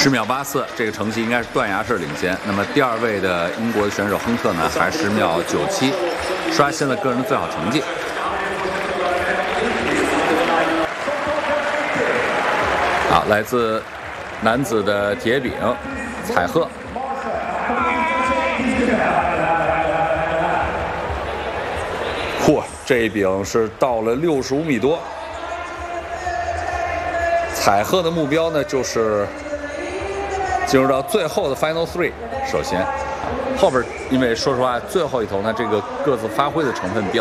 10秒84，这个成绩应该是断崖式领先。那么第2位的英国的选手亨特呢，还10秒97，刷新了个人的最好成绩。好，来自男子的铁饼采鹤。嚯，这一饼是到了65米多。采鹤的目标呢，就是进入到最后的 Final 3。首先，后边因为说实话，最后一头呢，这个各自发挥的成分比较。